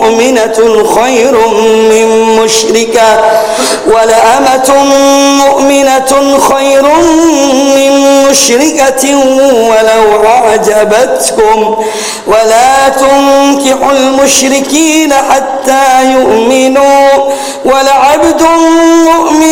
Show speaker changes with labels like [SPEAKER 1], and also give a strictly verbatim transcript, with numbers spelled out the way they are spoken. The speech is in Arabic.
[SPEAKER 1] مؤمنة خير من مشركة ولأمة مؤمنة خير من مشركة ولو أعجبتكم ولا تنكحوا المشركين حتى يؤمنوا ولعبد مؤمن